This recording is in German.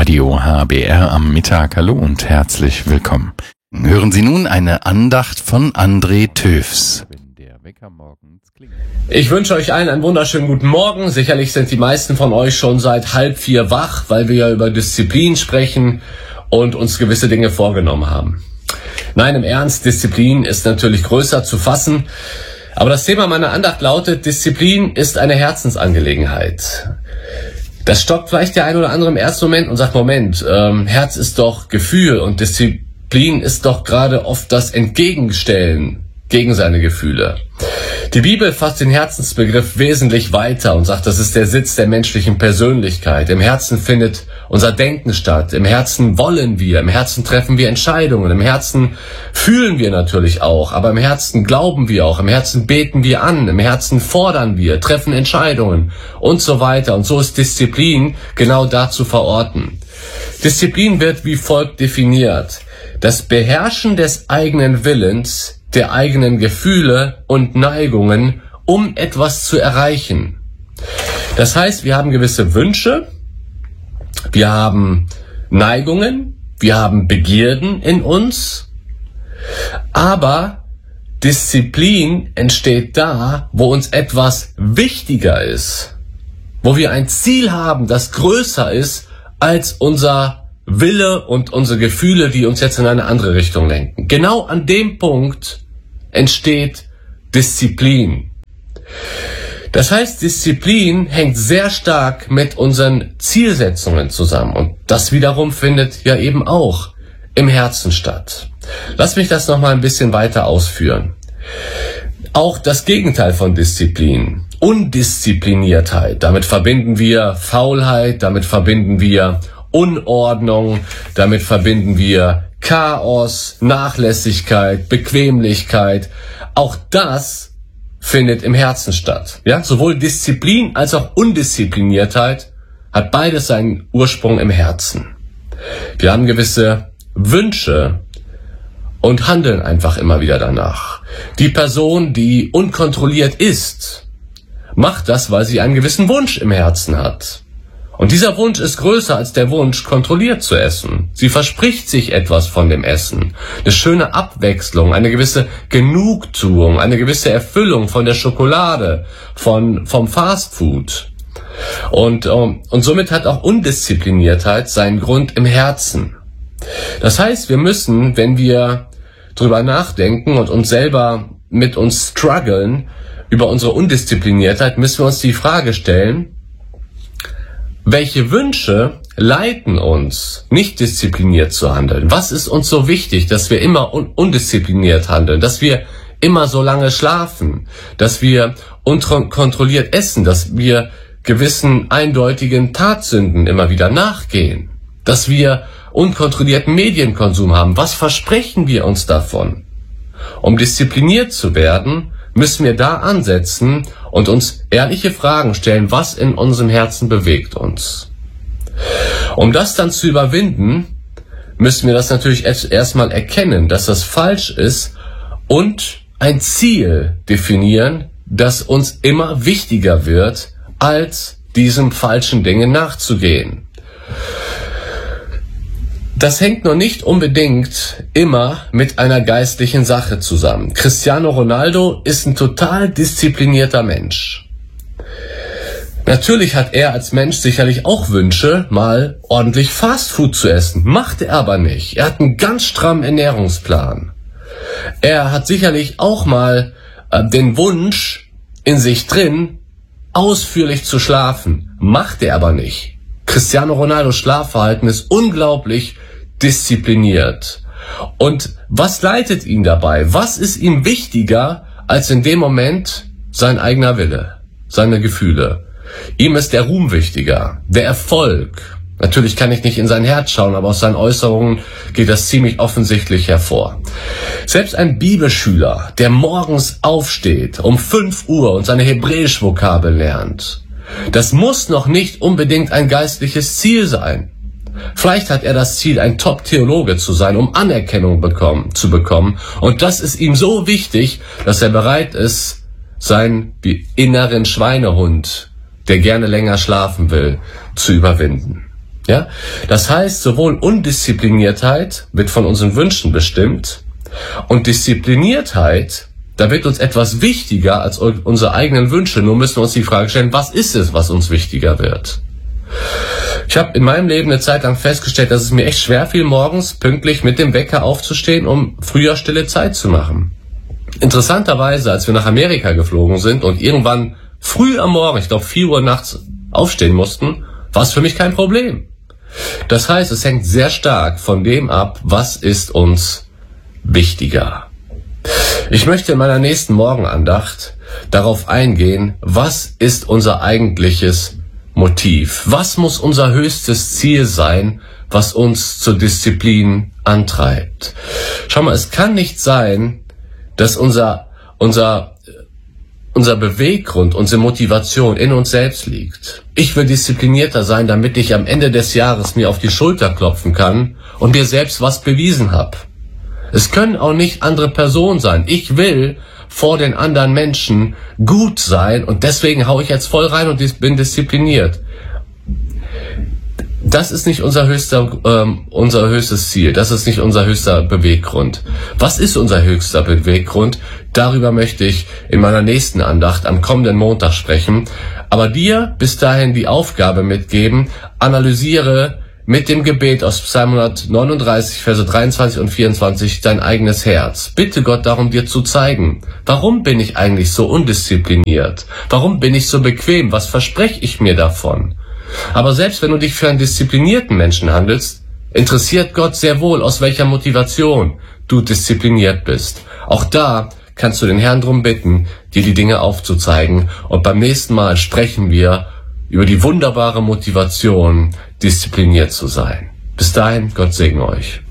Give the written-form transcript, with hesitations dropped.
Radio HBR am Mittag. Hallo und herzlich willkommen. Hören Sie nun eine Andacht von André Töfs. Ich wünsche euch allen einen wunderschönen guten Morgen. Sicherlich sind die meisten von euch schon seit 3:30 wach, weil wir ja über Disziplin sprechen und uns gewisse Dinge vorgenommen haben. Nein, im Ernst, Disziplin ist natürlich größer zu fassen. Aber das Thema meiner Andacht lautet, Disziplin ist eine Herzensangelegenheit. Das stockt vielleicht der ein oder andere im ersten Moment und sagt, Herz ist doch Gefühl und Disziplin ist doch gerade oft das Entgegenstellen gegen seine Gefühle. Die Bibel fasst den Herzensbegriff wesentlich weiter und sagt, das ist der Sitz der menschlichen Persönlichkeit. Im Herzen findet unser Denken statt. Im Herzen wollen wir, im Herzen treffen wir Entscheidungen, im Herzen fühlen wir natürlich auch, aber im Herzen glauben wir auch, im Herzen beten wir an, im Herzen fordern wir, treffen Entscheidungen und so weiter. Und so ist Disziplin genau da zu verorten. Disziplin wird wie folgt definiert: Das Beherrschen des eigenen Willens, der eigenen Gefühle und Neigungen, um etwas zu erreichen. Das heißt, wir haben gewisse Wünsche, wir haben Neigungen, wir haben Begierden in uns, aber Disziplin entsteht da, wo uns etwas wichtiger ist, wo wir ein Ziel haben, das größer ist als unser Wille und unsere Gefühle, die uns jetzt in eine andere Richtung lenken. Genau an dem Punkt entsteht Disziplin. Das heißt, Disziplin hängt sehr stark mit unseren Zielsetzungen zusammen und das wiederum findet ja eben auch im Herzen statt. Lass mich das nochmal ein bisschen weiter ausführen. Auch das Gegenteil von Disziplin, Undiszipliniertheit, damit verbinden wir Faulheit, damit verbinden wir Unordnung, damit verbinden wir Chaos, Nachlässigkeit, Bequemlichkeit. Auch das findet im Herzen statt. Ja, sowohl Disziplin als auch Undiszipliniertheit hat beides seinen Ursprung im Herzen. Wir haben gewisse Wünsche und handeln einfach immer wieder danach. Die Person, die unkontrolliert isst, macht das, weil sie einen gewissen Wunsch im Herzen hat. Und dieser Wunsch ist größer als der Wunsch, kontrolliert zu essen. Sie verspricht sich etwas von dem Essen. Eine schöne Abwechslung, eine gewisse Genugtuung, eine gewisse Erfüllung von der Schokolade, vom Fastfood. Und somit hat auch Undiszipliniertheit seinen Grund im Herzen. Das heißt, wir müssen, wenn wir drüber nachdenken und uns selber mit uns strugglen über unsere Undiszipliniertheit, müssen wir uns die Frage stellen, welche Wünsche leiten uns, nicht diszipliniert zu handeln? Was ist uns so wichtig, dass wir immer undiszipliniert handeln, dass wir immer so lange schlafen, dass wir unkontrolliert essen, dass wir gewissen eindeutigen Tatsünden immer wieder nachgehen, dass wir unkontrollierten Medienkonsum haben? Was versprechen wir uns davon? Um diszipliniert zu werden, müssen wir da ansetzen und uns ehrliche Fragen stellen, was in unserem Herzen bewegt uns. Um das dann zu überwinden, müssen wir das natürlich erstmal erkennen, dass das falsch ist und ein Ziel definieren, das uns immer wichtiger wird, als diesem falschen Dinge nachzugehen. Das hängt noch nicht unbedingt immer mit einer geistlichen Sache zusammen. Cristiano Ronaldo ist ein total disziplinierter Mensch. Natürlich hat er als Mensch sicherlich auch Wünsche, mal ordentlich Fastfood zu essen. Macht er aber nicht. Er hat einen ganz strammen Ernährungsplan. Er hat sicherlich auch mal den Wunsch in sich drin, ausführlich zu schlafen. Macht er aber nicht. Cristiano Ronaldos Schlafverhalten ist unglaublich diszipliniert. Und was leitet ihn dabei? Was ist ihm wichtiger als in dem Moment sein eigener Wille, seine Gefühle? Ihm ist der Ruhm wichtiger, der Erfolg. Natürlich kann ich nicht in sein Herz schauen, aber aus seinen Äußerungen geht das ziemlich offensichtlich hervor. Selbst ein Bibelschüler, der morgens aufsteht um 5 Uhr und seine Hebräisch-Vokabel lernt, das muss noch nicht unbedingt ein geistliches Ziel sein. Vielleicht hat er das Ziel, ein Top-Theologe zu sein, um Anerkennung zu bekommen. Und das ist ihm so wichtig, dass er bereit ist, seinen inneren Schweinehund, der gerne länger schlafen will, zu überwinden. Ja? Das heißt, sowohl Undiszipliniertheit wird von unseren Wünschen bestimmt und Diszipliniertheit, da wird uns etwas wichtiger als unsere eigenen Wünsche. Nur müssen wir uns die Frage stellen, was ist es, was uns wichtiger wird? Ich habe in meinem Leben eine Zeit lang festgestellt, dass es mir echt schwer fiel, morgens pünktlich mit dem Wecker aufzustehen, um früher stille Zeit zu machen. Interessanterweise, als wir nach Amerika geflogen sind und irgendwann früh am Morgen, ich glaube 4 Uhr nachts, aufstehen mussten, war es für mich kein Problem. Das heißt, es hängt sehr stark von dem ab, was ist uns wichtiger. Ich möchte in meiner nächsten Morgenandacht darauf eingehen, was ist unser eigentliches Motiv? Was muss unser höchstes Ziel sein, was uns zur Disziplin antreibt? Schau mal, es kann nicht sein, dass unser Beweggrund, unsere Motivation in uns selbst liegt. Ich will disziplinierter sein, damit ich am Ende des Jahres mir auf die Schulter klopfen kann und mir selbst was bewiesen habe. Es können auch nicht andere Personen sein. Ich will vor den anderen Menschen gut sein und deswegen hau ich jetzt voll rein und bin diszipliniert. Das ist nicht unser höchstes Ziel. Das ist nicht unser höchster Beweggrund. Was ist unser höchster Beweggrund? Darüber möchte ich in meiner nächsten Andacht am kommenden Montag sprechen. Aber dir bis dahin die Aufgabe mitgeben, analysiere mit dem Gebet aus Psalm 139, Verse 23 und 24 dein eigenes Herz. Bitte Gott darum, dir zu zeigen, warum bin ich eigentlich so undiszipliniert? Warum bin ich so bequem? Was verspreche ich mir davon? Aber selbst wenn du dich für einen disziplinierten Menschen handelst, interessiert Gott sehr wohl, aus welcher Motivation du diszipliniert bist. Auch da kannst du den Herrn darum bitten, dir die Dinge aufzuzeigen. Und beim nächsten Mal sprechen wir über die wunderbare Motivation, diszipliniert zu sein. Bis dahin, Gott segne euch.